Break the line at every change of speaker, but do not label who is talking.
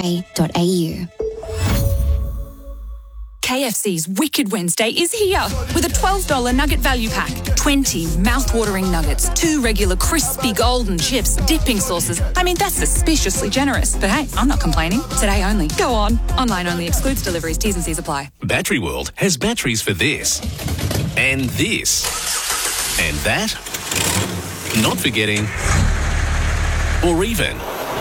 www.bbc.co.uk/spray.au.
KFC's Wicked Wednesday is here with a $12 nugget value pack. 20 mouth-watering nuggets, 2 regular crispy golden chips, dipping sauces. I mean, that's suspiciously generous. But hey, I'm not complaining. Today only. Go on. Online only. Excludes deliveries. T's and C's apply.
Battery World has batteries for this and this and that. Not forgetting or even